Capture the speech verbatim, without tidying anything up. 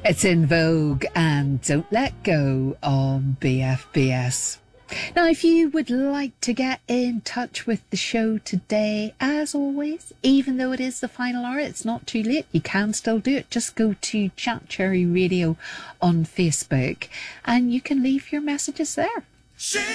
It's In Vogue and Don't Let Go on B F B S. Now, if you would like to get in touch with the show today, as always, even though it is the final hour, it's not too late. You can still do it. Just go to Chat Cherry Radio on Facebook and you can leave your messages there.